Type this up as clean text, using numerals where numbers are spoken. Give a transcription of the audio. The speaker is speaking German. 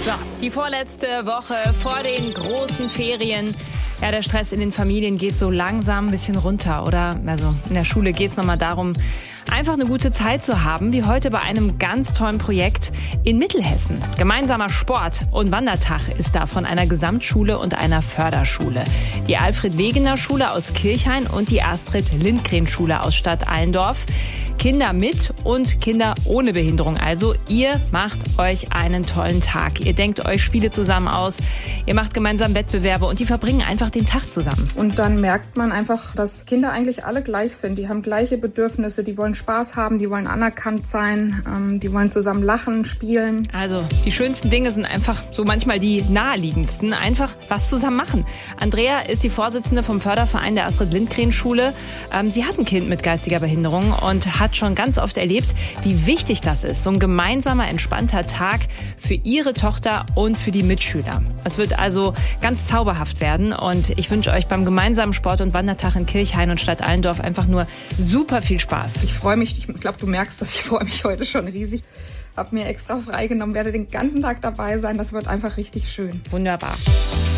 So, die vorletzte Woche vor den großen Ferien. Ja, der Stress in den Familien geht so langsam ein bisschen runter, oder? Also in der Schule geht es nochmal darum, einfach eine gute Zeit zu haben, wie heute bei einem ganz tollen Projekt in Mittelhessen. Gemeinsamer Sport- und Wandertag ist da von einer Gesamtschule und einer Förderschule. Die Alfred-Wegener-Schule aus Kirchhain und die Astrid-Lindgren-Schule aus Stadt Allendorf. Kinder mit und Kinder ohne Behinderung. Also ihr macht euch einen tollen Tag. Ihr denkt euch Spiele zusammen aus, ihr macht gemeinsam Wettbewerbe und die verbringen einfach den Tag zusammen. Und dann merkt man einfach, dass Kinder eigentlich alle gleich sind. Die haben gleiche Bedürfnisse, die wollen Spaß haben, die wollen anerkannt sein, die wollen zusammen lachen, spielen. Also die schönsten Dinge sind einfach so manchmal die naheliegendsten. Einfach was zusammen machen. Andrea ist die Vorsitzende vom Förderverein der Astrid-Lindgren-Schule. Sie hat ein Kind mit geistiger Behinderung und hat schon ganz oft erlebt, wie wichtig das ist. So ein gemeinsamer, entspannter Tag für ihre Tochter und für die Mitschüler. Es wird also ganz zauberhaft werden und ich wünsche euch beim gemeinsamen Sport- und Wandertag in Kirchhain und Stadt Allendorf einfach nur super viel Spaß. Ich freue mich, ich glaube, du merkst das, ich freue mich heute schon riesig. Hab mir extra freigenommen, werde den ganzen Tag dabei sein. Das wird einfach richtig schön. Wunderbar.